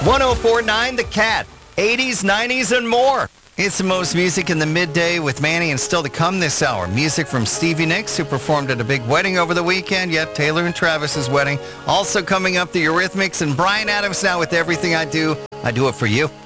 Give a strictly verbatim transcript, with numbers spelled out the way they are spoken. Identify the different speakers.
Speaker 1: one oh four point nine The Cat, eighties, nineties, and more. It's the most music in the midday with Manny, and still to come this hour. Music from Stevie Nicks, who performed at a big wedding over the weekend. Yep, Taylor and Travis's wedding. Also coming up, the Eurythmics and Bryan Adams now with Everything I Do. I Do It For You.